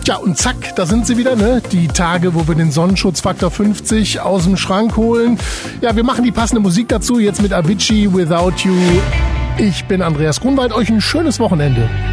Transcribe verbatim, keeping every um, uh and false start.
Tja, und zack, da sind sie wieder, ne? Die Tage, wo wir den Sonnenschutzfaktor fünfzig aus dem Schrank holen. Ja, wir machen die passende Musik dazu, jetzt mit Avicii, Without You. Ich bin Andreas Grunwald, euch ein schönes Wochenende.